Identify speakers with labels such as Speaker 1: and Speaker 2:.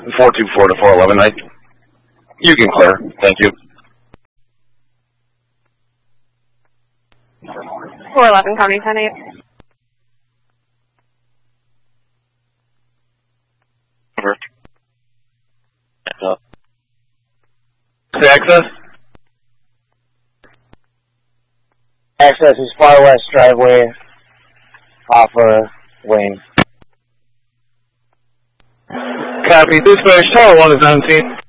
Speaker 1: 424 to 411. You can clear. Thank you.
Speaker 2: 411, county 10-8.
Speaker 1: Over. Access?
Speaker 3: Access is far west driveway off Wayne.
Speaker 1: Copy. Dispatch, tower 1 is unseen.